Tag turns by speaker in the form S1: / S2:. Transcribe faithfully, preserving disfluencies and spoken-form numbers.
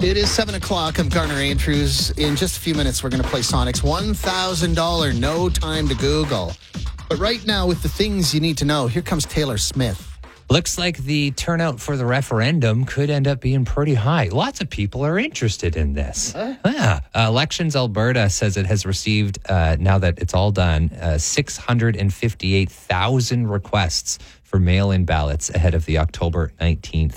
S1: It is seven o'clock. I'm Garner Andrews. In just a few minutes, we're going to play Sonic's one thousand dollars No Time to Google. But right now, with the things you need to know, here comes Taylor Smith.
S2: Looks like the turnout for the referendum could end up being pretty high. Lots of people are interested in this. Huh? Yeah. Uh, Elections Alberta says it has received, uh, now that it's all done, uh, six hundred fifty-eight thousand requests for mail-in ballots ahead of the October nineteenth